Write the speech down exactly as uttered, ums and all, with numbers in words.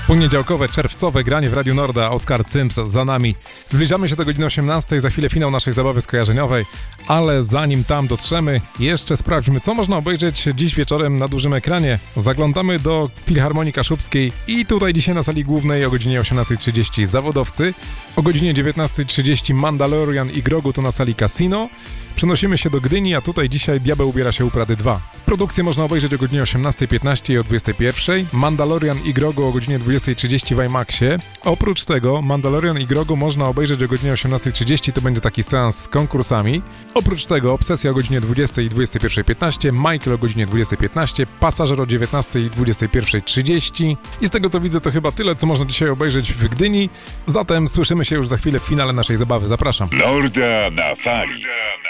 Poniedziałkowe, czerwcowe granie w Radiu Norda. Oskar Cyms za nami. Zbliżamy się do godziny osiemnastej, za chwilę finał naszej zabawy skojarzeniowej, ale zanim tam dotrzemy, jeszcze sprawdźmy, co można obejrzeć dziś wieczorem na dużym ekranie. Zaglądamy do Filharmonii Kaszubskiej i tutaj dzisiaj na sali głównej o godzinie osiemnastej trzydzieści Zawodowcy, o godzinie dziewiętnastej trzydzieści Mandalorian i Grogu to na sali Casino. Przenosimy się do Gdyni, a tutaj dzisiaj Diabeł ubiera się u Prady dwa. Produkcję można obejrzeć o godzinie osiemnastej piętnaście i o dwudziestej pierwszej. Mandalorian i Grogu o godzinie dwudziestej trzydzieści w IMAXie. Oprócz tego Mandalorian i Grogu można obejrzeć o godzinie osiemnastej trzydzieści, to będzie taki seans z konkursami. Oprócz tego Obsesja o godzinie dwudziestej i dwudziestej pierwszej piętnaście, Michael o godzinie dwudziestej piętnaście, Pasażer o dziewiętnastej i dwudziestej pierwszej trzydzieści. I z tego co widzę to chyba tyle, co można dzisiaj obejrzeć w Gdyni. Zatem słyszymy się już za chwilę w finale naszej zabawy. Zapraszam. Norda na fali.